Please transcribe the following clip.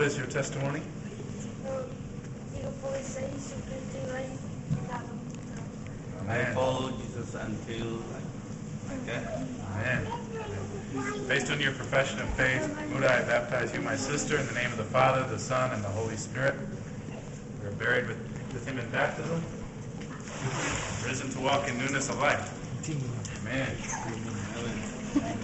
what is your testimony? I follow Jesus until like that. Amen. Based on your profession of faith, Muda, I baptize you, my sister, in the name of the Father, the Son, and the Holy Spirit. We are buried with him in baptism, risen to walk in newness of life. Amen.